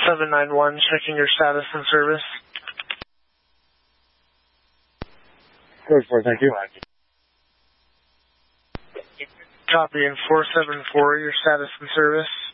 791, checking your status and service. Code 4, thank you. Copy in 474, your status and service.